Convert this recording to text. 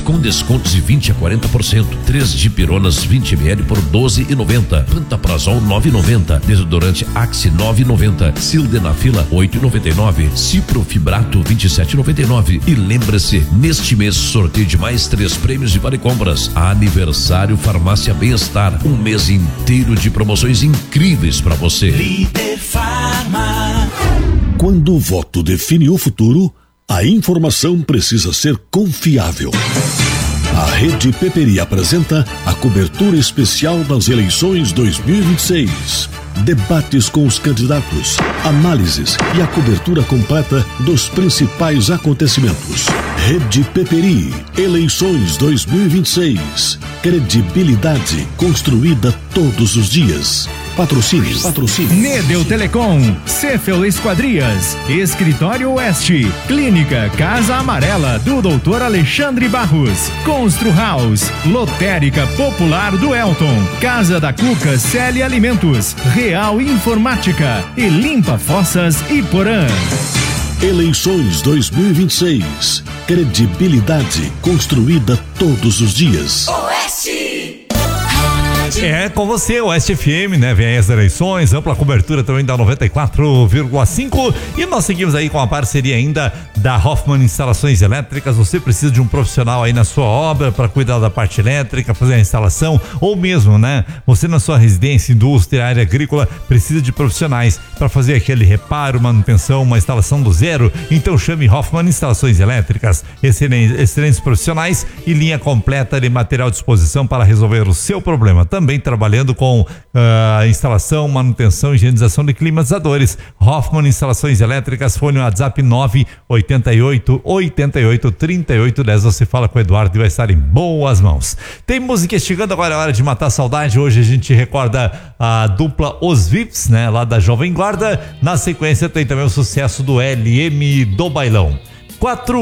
com descontos de 20 a 40%. 3 dipironas 20 ml por 12,90. Pantaprazol 9,90. Desodorante Axe 9,90. Sildenafila 8,99. Ciprofibrato 27,99. E lembre-se, neste mês sorteio de mais 3 prêmios de Vale Compras. Aniversário Farmácia Bem-Estar, um mês inteiro de promoções incríveis para você. Líder Farma. Quando o voto define o futuro, a informação precisa ser confiável. A Rede Peperi apresenta a cobertura especial das eleições 2026. Debates com os candidatos, análises e a cobertura completa dos principais acontecimentos. Rede Peperi, eleições 2026. Credibilidade construída todos os dias. Patrocínio. Nedel Telecom, Cefel Esquadrias, Escritório Oeste, Clínica Casa Amarela do Dr. Alexandre Barros, Constru House, Lotérica Popular do Elton, Casa da Cuca Célia Alimentos, Real Informática e Limpa Fossas Iporã. Eleições 2026. Credibilidade construída todos os dias. Oeste. É com você, o Oeste FM, né? Vem aí as eleições, ampla cobertura também da 94,5 e nós seguimos aí com a parceria ainda da Hoffman Instalações Elétricas. Você precisa de um profissional aí na sua obra para cuidar da parte elétrica, fazer a instalação ou mesmo, né? Você na sua residência, indústria, área agrícola, precisa de profissionais para fazer aquele reparo, manutenção, uma instalação do zero. Então chame Hoffman Instalações Elétricas, excelentes profissionais e linha completa de material à disposição para resolver o seu problema. Também trabalhando com instalação, manutenção e higienização de climatizadores. Hoffman Instalações Elétricas, fone no WhatsApp 988 88 38 10. Você fala com o Eduardo e vai estar em boas mãos. Tem música chegando agora, é hora de matar a saudade. Hoje a gente recorda a dupla Os Vips, né? Lá da Jovem Guarda. Na sequência tem também o sucesso do LM do Bailão. 4